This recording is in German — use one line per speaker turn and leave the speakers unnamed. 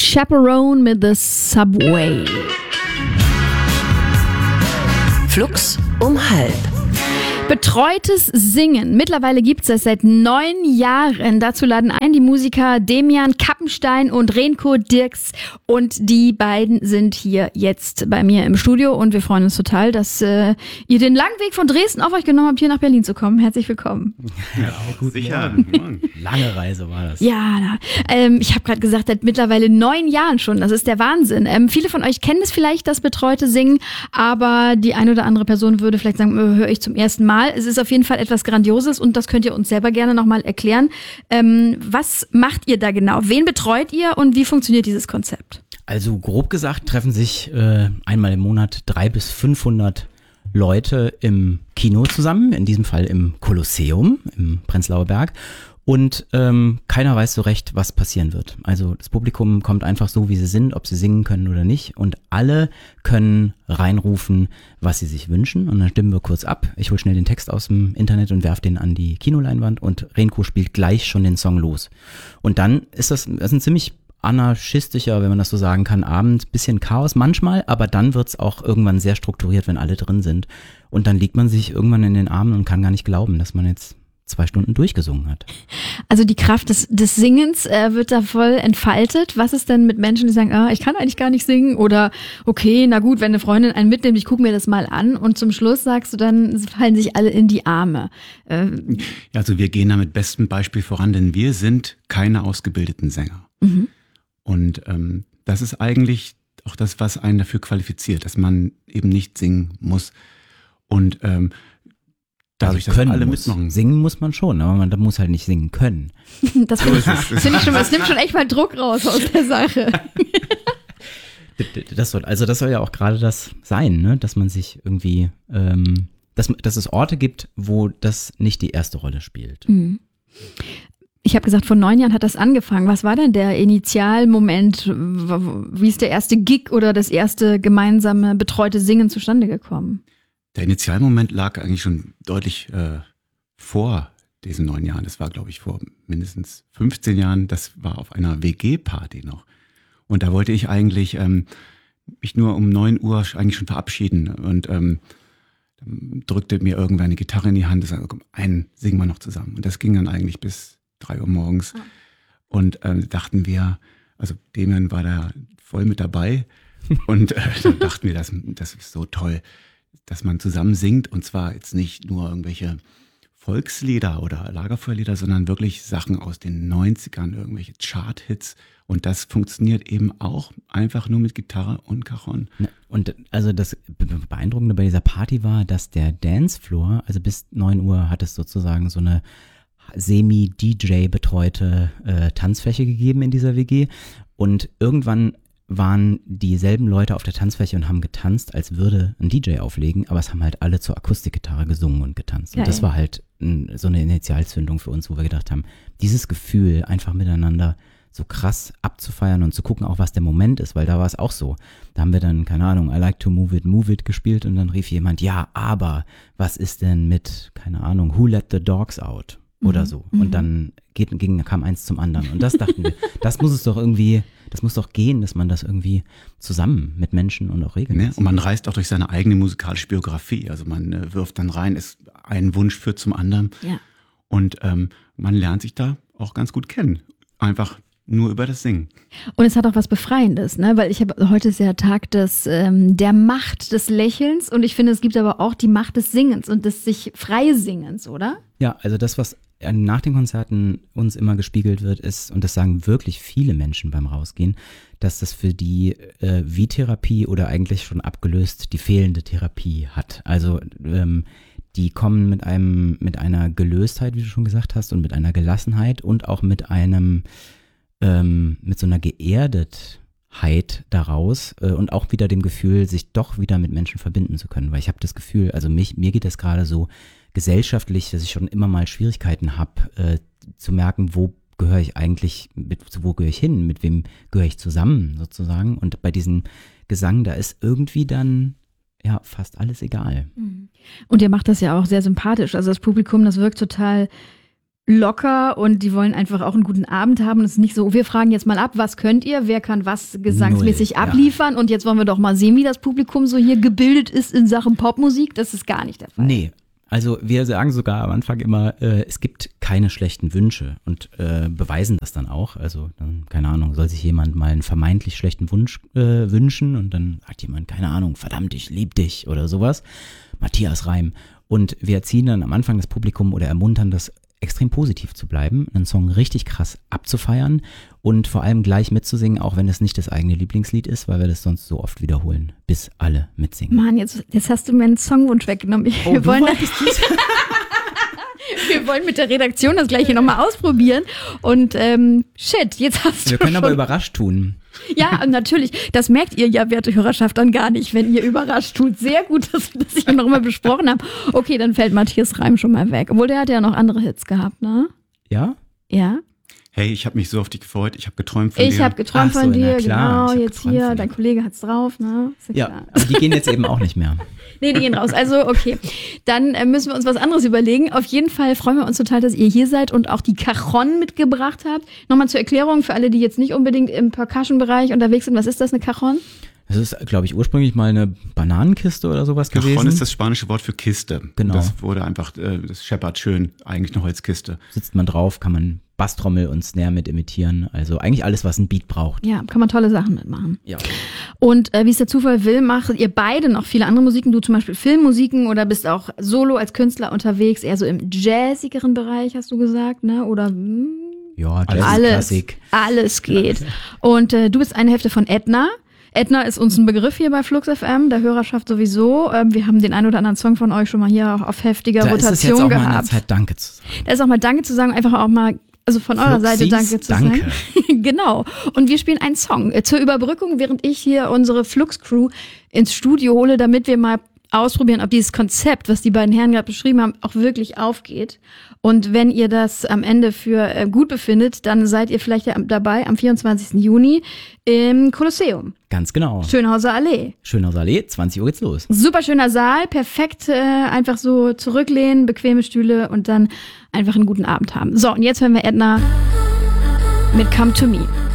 Chaperone mit The Subway.
Flux um halb.
Betreutes Singen. Mittlerweile gibt es das seit 9 Jahren. Dazu laden ein die Musiker Demian Kappenstein und Renko Dirks. Und die beiden sind hier jetzt bei mir im Studio. Und wir freuen uns total, dass ihr den langen Weg von Dresden auf euch genommen habt, hier nach Berlin zu kommen. Herzlich willkommen.
Ja, gut, sicher.
Lange Reise war das.
Ja, ich habe gerade gesagt, seit mittlerweile 9 Jahren schon. Das ist der Wahnsinn. Viele von euch kennen es vielleicht, das betreute Singen. Aber die eine oder andere Person würde vielleicht sagen, höre ich zum ersten Mal. Es ist auf jeden Fall etwas Grandioses und das könnt ihr uns selber gerne nochmal erklären. Was macht ihr da genau? Wen betreut ihr und wie funktioniert dieses Konzept?
Also grob gesagt treffen sich einmal im Monat 300 bis 500 Leute im Kino zusammen, in diesem Fall im Kolosseum im Prenzlauer Berg. Und keiner weiß so recht, was passieren wird. Also das Publikum kommt einfach so, wie sie sind, ob sie singen können oder nicht. Und alle können reinrufen, was sie sich wünschen. Und dann stimmen wir kurz ab. Ich hole schnell den Text aus dem Internet und werfe den an die Kinoleinwand. Und Renko spielt gleich schon den Song los. Und dann ist das ein ziemlich anarchistischer, wenn man das so sagen kann, Abend. Bisschen Chaos manchmal, aber dann wird's auch irgendwann sehr strukturiert, wenn alle drin sind. Und dann liegt man sich irgendwann in den Armen und kann gar nicht glauben, dass man jetzt 2 Stunden durchgesungen hat.
Also die Kraft des Singens wird da voll entfaltet. Was ist denn mit Menschen, die sagen, ich kann eigentlich gar nicht singen oder okay, na gut, wenn eine Freundin einen mitnimmt, ich gucke mir das mal an und zum Schluss sagst du dann, fallen sich alle in die Arme.
Also wir gehen da mit bestem Beispiel voran, denn wir sind keine ausgebildeten Sänger. Mhm. Und das ist eigentlich auch das, was einen dafür qualifiziert, dass man eben nicht singen muss. Und dadurch, dass alle mitmachen.
Singen muss man schon, aber man muss halt nicht singen können.
Das finde ich schon, es nimmt schon echt mal Druck raus aus der Sache.
Das soll ja auch gerade das sein, ne? Dass man sich irgendwie, dass es Orte gibt, wo das nicht die erste Rolle spielt.
Mhm. Ich habe gesagt, vor 9 Jahren hat das angefangen. Was war denn der Initialmoment? Wie ist der erste Gig oder das erste gemeinsame betreute Singen zustande gekommen?
Der Initialmoment lag eigentlich schon deutlich vor diesen 9 Jahren. Das war, glaube ich, vor mindestens 15 Jahren. Das war auf einer WG-Party noch. Und da wollte ich eigentlich mich nur um 9 Uhr eigentlich schon verabschieden. Und dann drückte mir irgendwer eine Gitarre in die Hand und sagte, komm, einen singen wir noch zusammen. Und das ging dann eigentlich bis 3 Uhr morgens. Oh. Und dachten wir, also Demian war da voll mit dabei. Und dann dachten wir, das ist so toll, dass man zusammen singt und zwar jetzt nicht nur irgendwelche Volkslieder oder Lagerfeuerlieder, sondern wirklich Sachen aus den 90ern, irgendwelche Chart-Hits und das funktioniert eben auch einfach nur mit Gitarre und Cajon.
Und also das Beeindruckende bei dieser Party war, dass der Dancefloor, also bis 9 Uhr hat es sozusagen so eine semi-DJ-betreute Tanzfläche gegeben in dieser WG und irgendwann waren dieselben Leute auf der Tanzfläche und haben getanzt, als würde ein DJ auflegen, aber es haben halt alle zur Akustikgitarre gesungen und getanzt. Und das war halt so eine Initialzündung für uns, wo wir gedacht haben, dieses Gefühl, einfach miteinander so krass abzufeiern und zu gucken auch, was der Moment ist, weil da war es auch so. Da haben wir dann, keine Ahnung, I like to move it gespielt und dann rief jemand, ja, aber was ist denn mit, keine Ahnung, Who let the dogs out? Oder so. Und dann kam eins zum anderen. Und das dachten wir, das muss doch gehen, dass man das irgendwie zusammen mit Menschen und auch regeln.
Ja, und man reist auch durch seine eigene musikalische Biografie. Also man wirft dann rein, ein Wunsch führt zum anderen. Ja. Und man lernt sich da auch ganz gut kennen. Einfach nur über das Singen.
Und es hat auch was Befreiendes, ne? Weil heute ist ja Tag der Macht des Lächelns und ich finde, es gibt aber auch die Macht des Singens und des sich Freisingens, oder?
Ja, also das, was nach den Konzerten uns immer gespiegelt wird, ist, und das sagen wirklich viele Menschen beim Rausgehen, dass das für die wie Therapie oder eigentlich schon abgelöst die fehlende Therapie hat. Also die kommen mit einer Gelöstheit, wie du schon gesagt hast, und mit einer Gelassenheit und auch mit so einer Geerdetheit daraus und auch wieder dem Gefühl, sich doch wieder mit Menschen verbinden zu können. Weil ich habe das Gefühl, also mir geht das gerade so gesellschaftlich, dass ich schon immer mal Schwierigkeiten habe, zu merken, wo gehöre ich eigentlich, wo gehöre ich hin, mit wem gehöre ich zusammen sozusagen. Und bei diesem Gesang, da ist irgendwie dann ja fast alles egal.
Und ihr macht das ja auch sehr sympathisch. Also das Publikum, das wirkt total locker und die wollen einfach auch einen guten Abend haben. Es ist nicht so, wir fragen jetzt mal ab, was könnt ihr, wer kann was gesangsmäßig abliefern und jetzt wollen wir doch mal sehen, wie das Publikum so hier gebildet ist in Sachen Popmusik. Das ist gar nicht der Fall.
Nee. Also wir sagen sogar am Anfang immer, es gibt keine schlechten Wünsche und beweisen das dann auch. Also dann, keine Ahnung, soll sich jemand mal einen vermeintlich schlechten Wunsch wünschen und dann sagt jemand, keine Ahnung, verdammt, ich lieb dich oder sowas. Matthias Reim. Und wir erziehen dann am Anfang das Publikum oder ermuntern das extrem positiv zu bleiben, einen Song richtig krass abzufeiern und vor allem gleich mitzusingen, auch wenn es nicht das eigene Lieblingslied ist, weil wir das sonst so oft wiederholen, bis alle mitsingen.
Mann, jetzt hast du mir einen Songwunsch weggenommen. Wir wollen mit der Redaktion das gleiche nochmal ausprobieren und shit, jetzt hast du
Wir können
schon
aber überrascht tun.
Ja, natürlich. Das merkt ihr ja, werte Hörerschaft, dann gar nicht, wenn ihr überrascht tut. Sehr gut, dass wir das hier noch mal besprochen haben. Okay, dann fällt Matthias Reim schon mal weg. Obwohl, der hat ja noch andere Hits gehabt, ne?
Ja?
Ja.
Hey, ich habe mich so auf dich gefreut. Ich habe geträumt von dir.
Ich habe geträumt
Ach so,
von dir,
na klar.
genau.
Ich hab
Jetzt
geträumt
hier,
von
dein
dir.
Kollege hat's drauf, ne? Ist
Ja,
klar.
aber die gehen jetzt eben auch nicht mehr.
Nee, die gehen raus. Also, okay. Dann müssen wir uns was anderes überlegen. Auf jeden Fall freuen wir uns total, dass ihr hier seid und auch die Cajon mitgebracht habt. Nochmal zur Erklärung für alle, die jetzt nicht unbedingt im Percussion-Bereich unterwegs sind. Was ist das, eine Cajon?
Das ist, glaube ich, ursprünglich mal eine Bananenkiste oder sowas gewesen.
Cajon ist das spanische Wort für Kiste.
Genau.
Das wurde einfach, das scheppert schön, eigentlich eine Holzkiste.
Sitzt man drauf, kann man Basstrommel und Snare mit imitieren. Also eigentlich alles, was ein Beat braucht.
Ja, kann man tolle Sachen mitmachen.
Ja.
Und wie es der Zufall will, macht ihr beide noch viele andere Musiken. Du zum Beispiel Filmmusiken oder bist auch solo als Künstler unterwegs, eher so im jazzigeren Bereich, hast du gesagt, ne? Oder
Ja, Jazz,
alles,
Klassik.
alles geht. Und du bist eine Hälfte von Edna. Edna ist uns ein Begriff hier bei Flux FM, der Hörerschaft sowieso. Wir haben den ein oder anderen Song von euch schon mal hier auf heftiger
Da ist es jetzt
Rotation
auch mal an der
gehabt.
Zeit, Danke zu sagen.
Da ist auch mal Danke zu sagen, einfach auch mal, also von eurer
Fluxis,
Seite Danke zu
danke.
sagen. Genau. Und wir spielen einen Song zur Überbrückung, während ich hier unsere Flux-Crew ins Studio hole, damit wir mal ausprobieren, ob dieses Konzept, was die beiden Herren gerade beschrieben haben, auch wirklich aufgeht. Und wenn ihr das am Ende für gut befindet, dann seid ihr vielleicht ja dabei am 24. Juni im Kolosseum.
Ganz genau.
Schönhauser Allee.
Schönhauser Allee, 20 Uhr geht's los.
Super schöner Saal, perfekt, einfach so zurücklehnen, bequeme Stühle und dann einfach einen guten Abend haben. So, und jetzt hören wir Edna mit Come to Me.